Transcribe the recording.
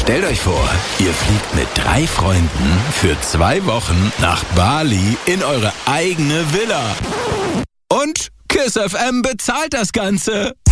Stellt euch vor, ihr fliegt mit 3 Freunden für 2 Wochen nach Bali in eure eigene Villa. Und KISS FM bezahlt das Ganze.